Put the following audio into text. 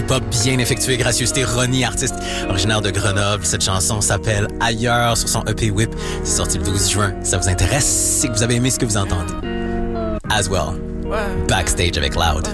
hip-hop bien effectué, gracieuseté Ronnie, artiste originaire de Grenoble. Cette chanson s'appelle Ailleurs sur son EP Whip. C'est sorti le 12 juin. Ça vous intéresse? C'est que vous avez aimé ce que vous entendez. As well. Backstage avec Loud.